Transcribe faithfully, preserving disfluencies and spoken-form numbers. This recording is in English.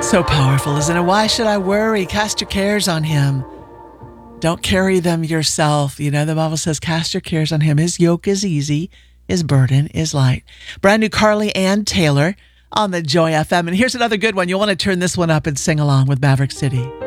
So powerful, isn't it? Why should I worry? Cast your cares on him. Don't carry them yourself. You know, the Bible says, cast your cares on him. His yoke is easy. His burden is light. Brand new Carly Ann Taylor on the Joy F M. And here's another good one. You'll want to turn this one up and sing along with Maverick City.